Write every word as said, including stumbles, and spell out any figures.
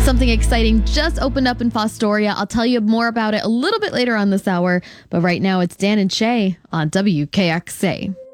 Something exciting just opened up in Fostoria. I'll tell you more about it a little bit later on this hour. But right now, it's Dan and Shay on W K X A.